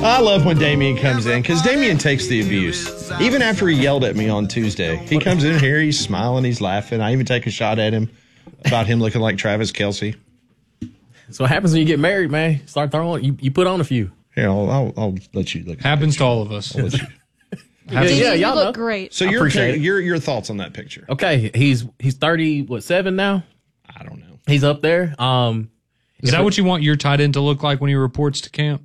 I love when Damien comes in because Damien takes the abuse. Even after he yelled at me on Tuesday, he comes in here, he's smiling, he's laughing. I even take a shot at him about him looking like Travis Kelce. That's what happens when you get married, man. Start throwing. You put on a few. Here, I'll let you look. Happens to all of us. Yeah, you y'all look know. great. So your thoughts on that picture? Okay, he's 7 now. I don't know. He's up there. Is that what you want your tight end to look like when he reports to camp?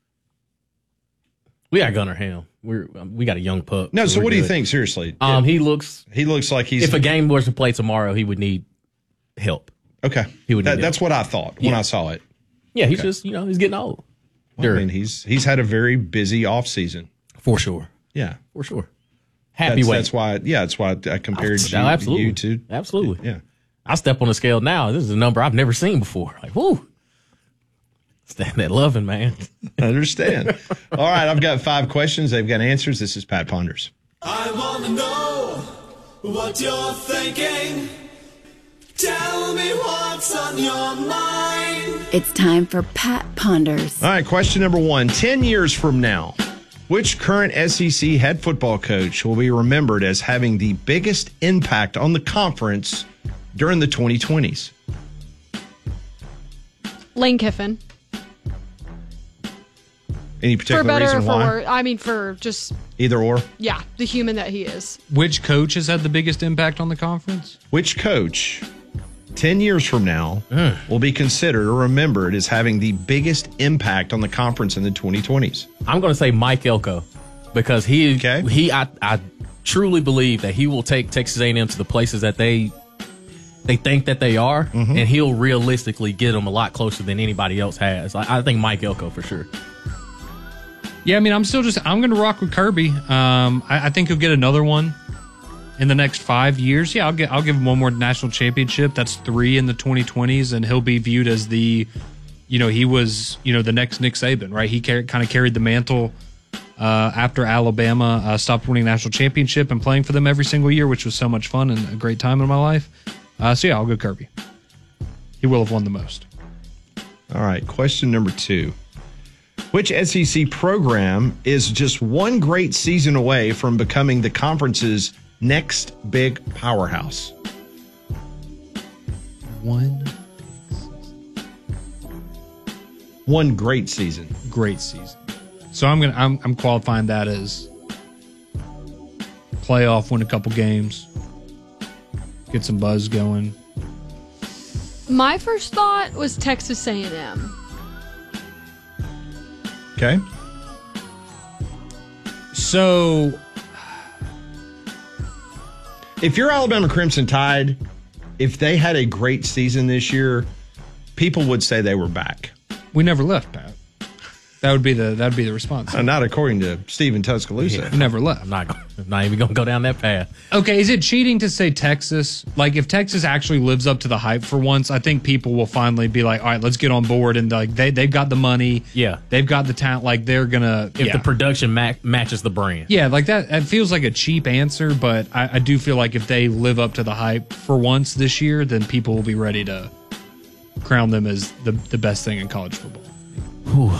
We got Gunnar Ham. We got a young pup. No, so what do you good. think? Seriously, He looks like he's. If a game was to play tomorrow, he would need help. Okay, he would. That's what I thought when I saw it. Yeah, he's just he's getting old. Well, I mean, he's had a very busy off season for sure. Yeah, for sure. Happy weight. That's why. Yeah, that's why I compared you to. Absolutely. Yeah. I step on the scale now. This is a number I've never seen before. Like, whoo. Stand that loving, man. I understand. All right, I've got 5 questions. They've got answers. This is Pat Ponders. I want to know what you're thinking. Tell me what's on your mind. It's time for Pat Ponders. All right, question number 1. 10 years from now, which current SEC head football coach will be remembered as having the biggest impact on the conference during the 2020s? Lane Kiffin. Any particular for better reason or for why? worse. I mean, for just, Either or? yeah, the human that he is. Which coach has had the biggest impact on the conference? Which coach, 10 years from now, will be considered or remembered as having the biggest impact on the conference in the 2020s? I'm going to say Mike Elko because I truly believe that he will take Texas A&M to the places that they think that they are, and he'll realistically get them a lot closer than anybody else has. I think Mike Elko for sure. Yeah, I mean, I'm going to rock with Kirby. I think he'll get another one in the next 5 years. Yeah, I'll give him one more national championship. That's 3 in the 2020s, and he'll be viewed as he was, the next Nick Saban, right? He kind of carried the mantle after Alabama stopped winning national championship and playing for them every single year, which was so much fun and a great time in my life. So yeah, I'll go Kirby. He will have won the most. All right, question number 2. Which SEC program is just one great season away from becoming the conference's next big powerhouse? One great season. Great season. So I'm qualifying that as playoff, win a couple games, get some buzz going. My first thought was Texas A&M. Okay. So, if you're Alabama Crimson Tide, if they had a great season this year, people would say they were back. We never left, Pat. That'd be the response. Not according to Steven Tuscaloosa. We never left. I'm not even going to go down that path. Okay, is it cheating to say Texas? Like, if Texas actually lives up to the hype for once, I think people will finally be like, all right, let's get on board. And like they've got the money. Yeah. They've got the talent. Like, they're going to... If the production matches the brand. Yeah, like that. It feels like a cheap answer, but I do feel like if they live up to the hype for once this year, then people will be ready to crown them as the best thing in college football. Whew.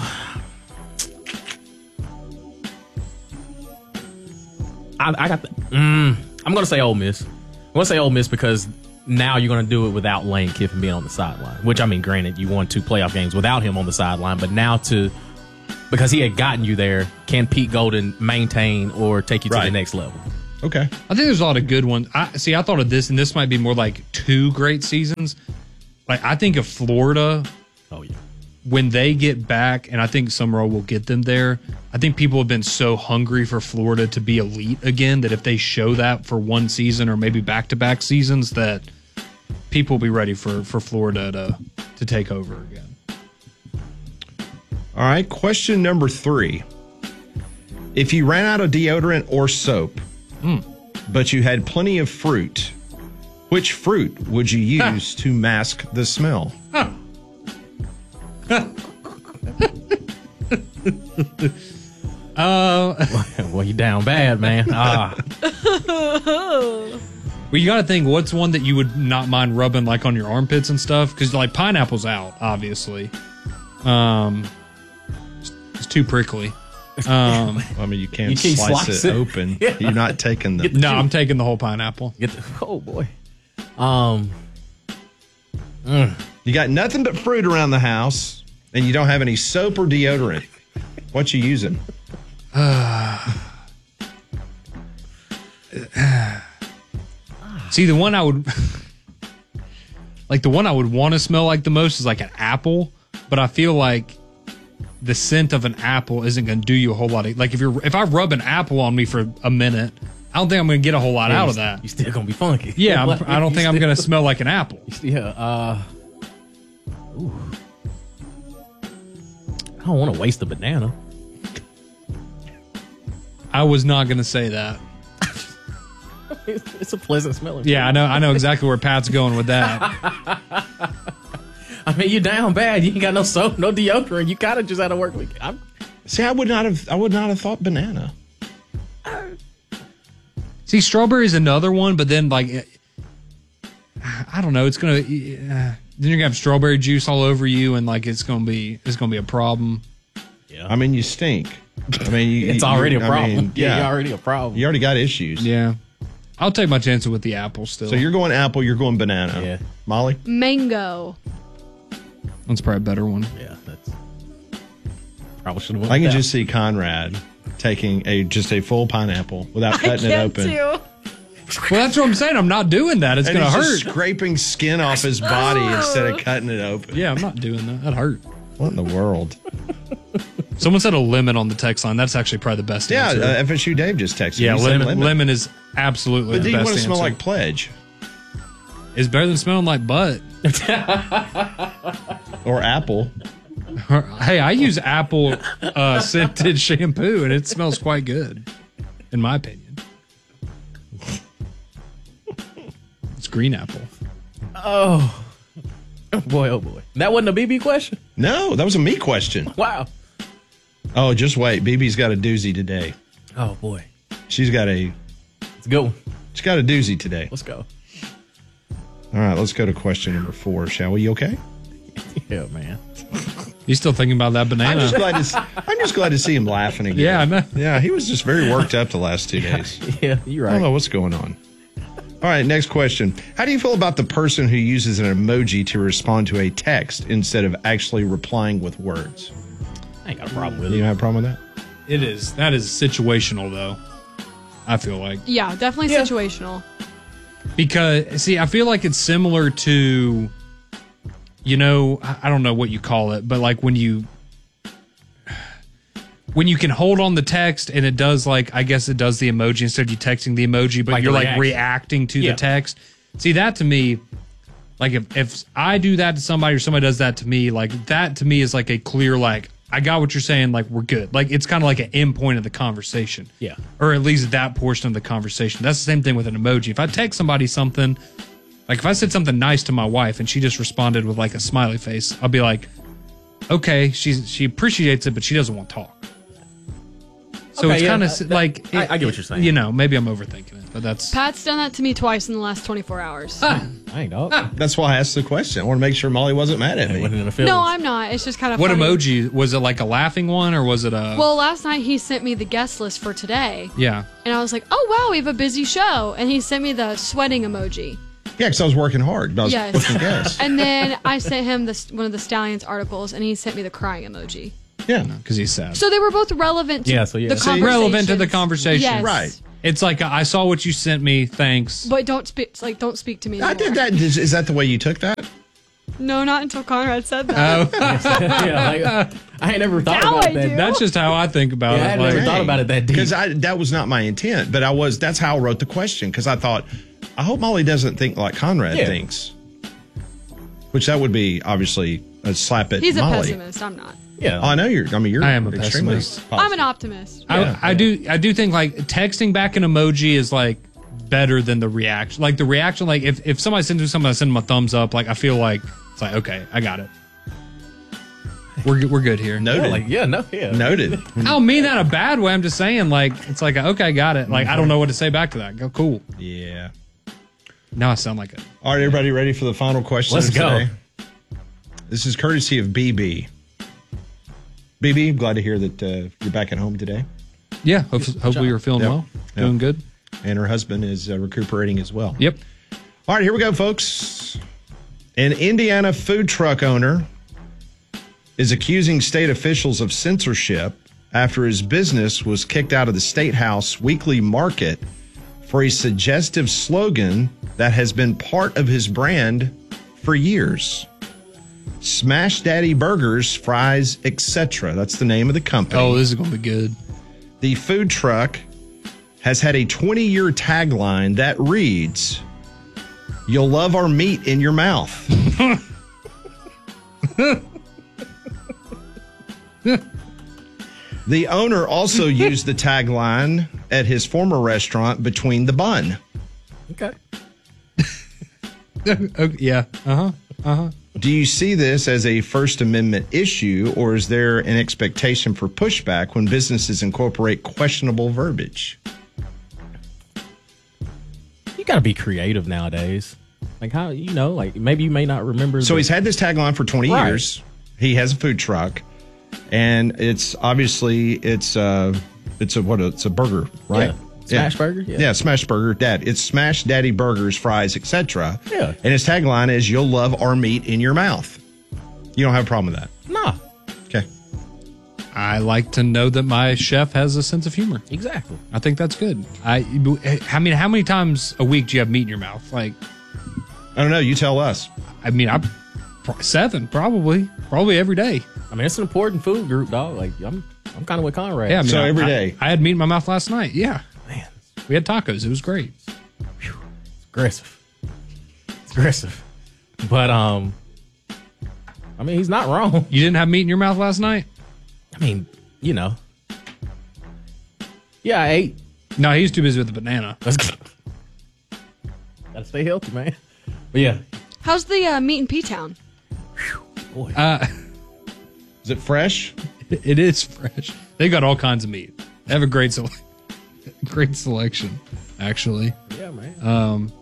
I got I'm going to say Ole Miss. I'm going to say Ole Miss because now you're going to do it without Lane Kiffin being on the sideline. Which, I mean, granted, you won 2 playoff games without him on the sideline, but now because he had gotten you there, can Pete Golden maintain or take you to the next level? Okay. I think there's a lot of good ones. I thought of this, and this might be more like 2 great seasons. Like, I think of Florida. Oh, yeah. When they get back, and I think Summerall will get them there, I think people have been so hungry for Florida to be elite again that if they show that for one season or maybe back-to-back seasons, that people will be ready for Florida to take over again. All right, question number 3. If you ran out of deodorant or soap, but you had plenty of fruit, which fruit would you use to mask the smell? Well, you down bad, man. Well, you got to think, what's one that you would not mind rubbing like on your armpits and stuff? Because like pineapple's out, obviously. It's too prickly. I mean, you can't You can't slice slice it it. open. You're not taking the. No, I'm taking the whole pineapple. Oh boy. You got nothing but fruit around the house, and you don't have any soap or deodorant. What you using? See, the one I would like, the one I would want to smell like the most is like an apple, but I feel like the scent of an apple isn't going to do you a whole lot of, like if I rub an apple on me for a minute, I don't think I'm going to get a whole lot out of that. You still gonna be funky. Yeah, I don't think I'm going to smell like an apple. Yeah. Ooh. I don't want to waste a banana. I was not going to say that. It's a pleasant smelling. Yeah, I know exactly where Pat's going with that. I mean, you're down bad. You ain't got no soap, no deodorant. You kind of just had a work week. See, I would not have thought banana. See, strawberry is another one, but then like, I don't know. It's gonna then you're gonna have strawberry juice all over you, and like it's gonna be a problem. Yeah. I mean, you stink. I mean, It's already a problem. I mean, yeah, You're already a problem. you already got issues. Yeah, I'll take my chances with the apple still. So you're going apple. You're going banana. Yeah. Molly. Mango. That's probably a better one. Yeah, that's probably should have went I can with that. just see Conrad taking just a full pineapple without cutting it open. Well, that's what I'm saying. I'm not doing that. It's And gonna he's hurt. just scraping skin off his body instead of cutting it open. Yeah, I'm not doing that. That hurt. What in the world? Someone said a lemon on the text line. That's actually probably the best Yeah, answer. FSU Dave just texted. Yeah, He said lemon is absolutely But do the you best want to smell answer. like Pledge It's better than smelling like butt. or apple? Hey, I use apple scented shampoo, and it smells quite good, in my opinion. It's green apple. Oh boy, oh boy. That wasn't a BB question? No, that was a me question. Wow. Oh, just wait. BB's got a doozy today. Oh boy. She's got a doozy today. Let's go. All right, let's go to question number 4, shall we? You okay? Yeah, man. You still thinking about that I'm banana? just glad to see him laughing again. Yeah, I know. Yeah, he was just very worked up the last 2 days. Yeah, you're I don't know right. what's going on. All right, next question. How do you feel about the person who uses an emoji to respond to a text instead of actually replying with words? I ain't got a problem with You it. don't have a problem with that? It is. That is situational, though. I feel like. Yeah, definitely Yeah. situational. Because, see, I feel like it's similar to, you know, I don't know what you call it, but like when you can hold on the text and it does, like, I guess it does the emoji instead of you texting the emoji, but Like you're the like reacting to Yeah. the text. See, that to me, like if I do that to somebody or somebody does that to me, like that to me is like a clear, like, I got what you're saying, like we're good. Like it's kind of like an end point of the conversation. Yeah. Or at least that portion of the conversation. That's the same thing with an emoji. If I text somebody something, like if I said something nice to my wife and she just responded with like a smiley face, I'll be like, okay, she appreciates it, but she doesn't want to talk. So Okay, it's yeah, kind that- of like I get what you're saying. You know, maybe I'm overthinking it, but that's Pat's done that to me twice in the last 24 hours. I ain't dog. That's why I asked the question. I want to make sure Molly wasn't mad at me. Wasn't in the feelings. No, I'm not. It's just kind of what funny. emoji was it? Like a laughing one or was it a? Well, last night he sent me the guest list for today, yeah. and I was like, "Oh wow, we have a busy show," and he sent me the sweating emoji. Yeah, because I was working hard. I was Yes. looking guess. And then I sent him one of the Stallions articles, and he sent me the crying emoji. Yeah. Because he's sad. So they were both relevant to Yeah, so yeah. the See, conversation. relevant to the conversation. Yes. Right. It's like I saw what you sent me. Thanks. But don't speak to me anymore. I did that. Is that the way you took that? No, not until Conrad said that. Yeah, like, I ain't never thought Now about I that. do. That's just how I think about Yeah, I it. had Like, never thought about it that deep. Because that was not my intent, but that's how I wrote the question, because I thought, I hope Molly doesn't think like Conrad Yeah. thinks. Which that would be obviously a slap at He's a Molly. pessimist. I'm not. Yeah. Oh, I know you're I am a extremely pessimist. positive. I'm an optimist. I do think like texting back an emoji is like better than the reaction. Like the reaction, like if somebody sends me something, I send them a thumbs up. Like I feel like it's like okay, I got it. We're good here. Noted. Noted. I don't mean that in a bad way. I'm just saying like it's like okay, I got it. Like I don't know what to say back to that. Go cool. Yeah. Now I sound like it. All right, everybody ready for the final question Let's of go. today? This is courtesy of BB. BB, glad to hear that you're back at home today. Yeah, hopefully you're feeling Yep. well, Yep. doing good. And her husband is recuperating as well. Yep. All right, here we go, folks. An Indiana food truck owner is accusing state officials of censorship after his business was kicked out of the State House weekly market for a suggestive slogan that has been part of his brand for years. Smash Daddy Burgers, Fries, etc. That's the name of the company. Oh, this is going to be good. The food truck has had a 20-year tagline that reads, "You'll love our meat in your mouth." The owner also used the tagline at his former restaurant, Between the Bun. Okay. Okay, yeah. Do you see this as a First Amendment issue, or is there an expectation for pushback when businesses incorporate questionable verbiage? You got to be creative nowadays. Like how, like maybe you may not remember. So he's had this tagline for 20 Right. years. He has a food truck, and it's obviously it's a burger, right? Yeah. Smash burger? Yeah. Yeah, smash burger. It's Smash Daddy Burgers, Fries, etc. Yeah. And his tagline is, "You'll love our meat in your mouth." You don't have a problem with that, Nah. okay? I like to know that my chef has a sense of humor. Exactly. I think that's good. I mean, how many times a week do you have meat in your mouth? Like, I don't know. You tell us. I mean, 7 probably every day. I mean, it's an important food group, dog. Like I'm kind of with Conrad. Yeah, I mean, So every day. I had meat in my mouth last night. Yeah, Man, we had tacos. It was great. it's aggressive. It's aggressive. But I mean, he's not wrong. You didn't have meat in your mouth last night? I mean, Yeah, I ate. No, he's too busy with the banana. Let's go. Gotta stay healthy, man. But yeah, How's the meat in P-Town? boy. Is it fresh? It is fresh. They got all kinds of meat. They have a great selection, actually. yeah, man.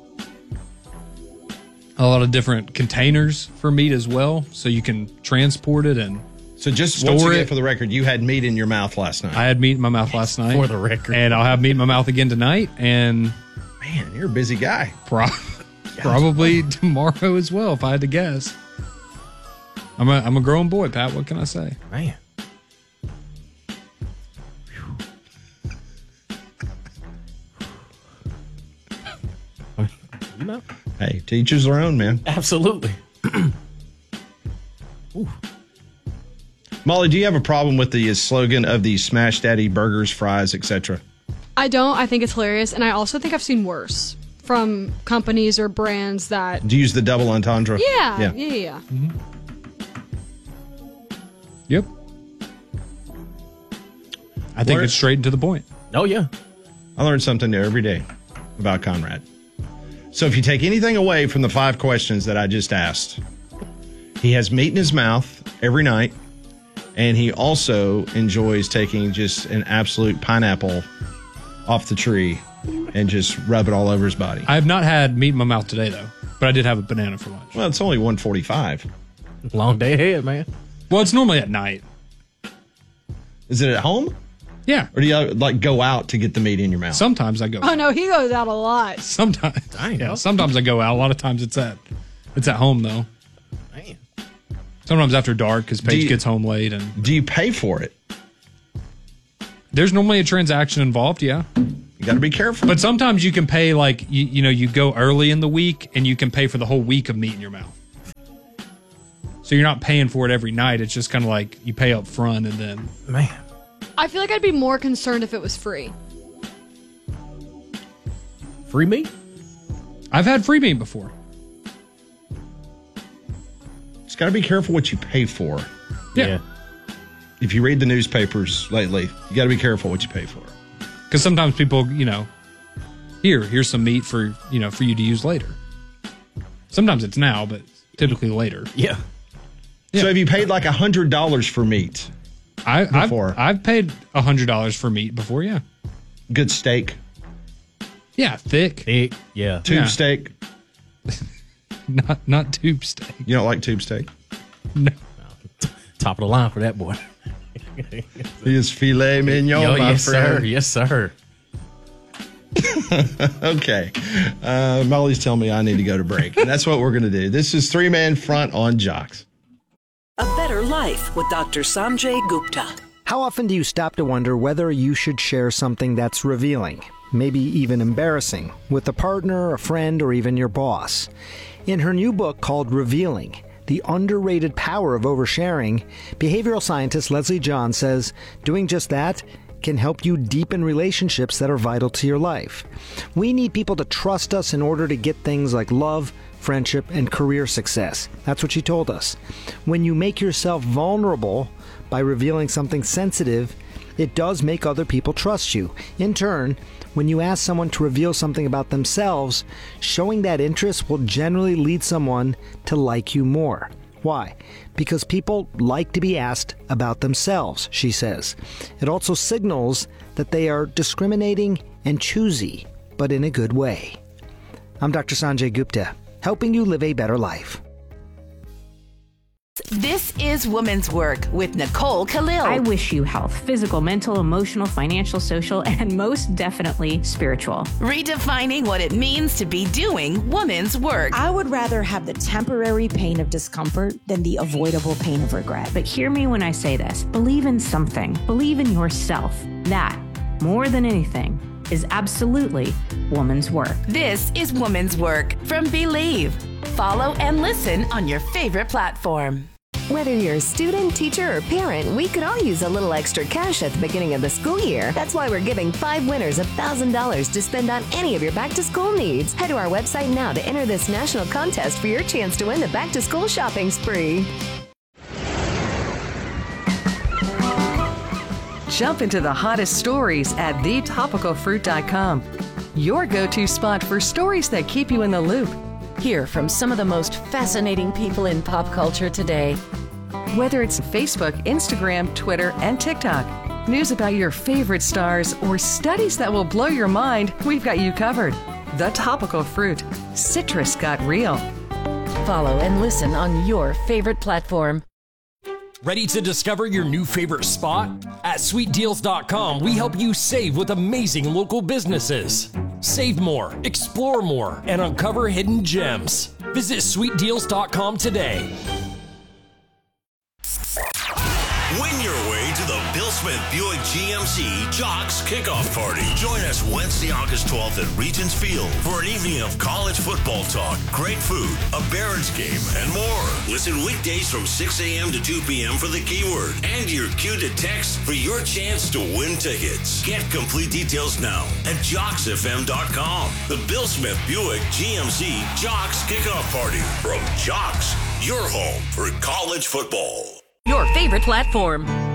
A lot of different containers for meat as well, so you can transport it. And So just Store once again, it. for the record, you had meat in your mouth last night. I had meat in my mouth last night. For the record. And I'll have meat in my mouth again tonight, and Man, you're a busy guy. probably tomorrow as well, if I had to guess. I'm a grown boy, Pat. What can I say? Man. Hey, to each their own, man. Absolutely. Molly, do you have a problem with the slogan of the Smash Daddy Burgers, Fries, etc.? I don't. I think it's hilarious, and I also think I've seen worse from companies or brands that. Do you use the double entendre? Yeah. Yep. I think Learn- it's straight and to the point. Oh yeah. I learn something new every day about Conrad. So if you take anything away from the 5 questions that I just asked, he has meat in his mouth every night, and he also enjoys taking just an absolute pineapple off the tree and just rub it all over his body. I have not had meat in my mouth today, though, but I did have a banana for lunch. Well, it's only 1:45. Long day ahead, man. Well, it's normally at night. Is it at home? Yeah. Or do you go out to get the meat in your mouth? Sometimes I go. Oh no, he goes out a lot. Sometimes. Dang, Yeah. huh? Sometimes I go out. A lot of times it's at home though. Man. Sometimes after dark because Paige you- gets home late, and Do you pay for it? there's normally a transaction involved. Yeah. You got to be careful. But sometimes you can pay like you go early in the week and you can pay for the whole week of meat in your mouth. So you're not paying for it every night. It's just kind of like you pay up front and then. Man. I feel like I'd be more concerned if it was free. Free meat? I've had free meat before. Just got to be careful what you pay for. Yeah. If you read the newspapers lately, you got to be careful what you pay for. Because sometimes people, here's some meat for you to use later. Sometimes it's now, but typically later. Yeah. Yeah. So have you paid like $100 for meat? Before. I've paid $100 for meat before. Yeah. Good steak, Yeah, thick. Thick. Yeah. tube Yeah. steak. Not tube steak. You don't like tube steak? No. Top of the line for that boy. He is filet mignon, Yo, my yes, friend. sir. Yes, sir. Okay. Molly's telling me I need to go to break. And that's what we're going to do. This is 3-Man Front on Jocks. A Better Life with Dr. Sanjay Gupta. How often do you stop to wonder whether you should share something that's revealing, maybe even embarrassing, with a partner, a friend, or even your boss? In her new book called Revealing, The Underrated Power of Oversharing, behavioral scientist Leslie John says doing just that can help you deepen relationships that are vital to your life. We need people to trust us in order to get things like love, friendship, and career success. That's what she told us. When you make yourself vulnerable by revealing something sensitive, it does make other people trust you. In turn, when you ask someone to reveal something about themselves, showing that interest will generally lead someone to like you more. Why? Because people like to be asked about themselves, she says. It also signals that they are discriminating and choosy, but in a good way. I'm Dr. Sanjay Gupta, helping you live a better life. This is Women's Work with Nicole Khalil. I wish you health, physical, mental, emotional, financial, social, and most definitely spiritual. Redefining what it means to be doing women's work. I would rather have the temporary pain of discomfort than the avoidable pain of regret. But hear me when I say this. Believe in something. Believe in yourself. That, more than anything, is absolutely woman's work. This is Woman's Work from Believe. Follow and listen on your favorite platform. Whether you're a student, teacher, or parent, we could all use a little extra cash at the beginning of the school year. That's why we're giving 5 winners $1,000 to spend on any of your back-to-school needs. Head to our website now to enter this national contest for your chance to win the back-to-school shopping spree. Jump into the hottest stories at thetopicalfruit.com. Your go-to spot for stories that keep you in the loop. Hear from some of the most fascinating people in pop culture today. Whether it's Facebook, Instagram, Twitter, and TikTok, news about your favorite stars, or studies that will blow your mind, we've got you covered. The Topical Fruit. Citrus got real. Follow and listen on your favorite platform. Ready to discover your new favorite spot? At sweetdeals.com, we help you save with amazing local businesses. Save more, explore more, and uncover hidden gems. Visit sweetdeals.com today. Win your way to the Bill Smith Buick GMC Jocks Kickoff Party. Join us Wednesday, August 12th at Regents Field for an evening of college football talk, great food, a Barons game, and more. Listen weekdays from 6 a.m. to 2 p.m. for the keyword and your cue to text for your chance to win tickets. Get complete details now at JocksFM.com. The Bill Smith Buick GMC Jocks Kickoff Party from Jocks, your home for college football. Your favorite platform.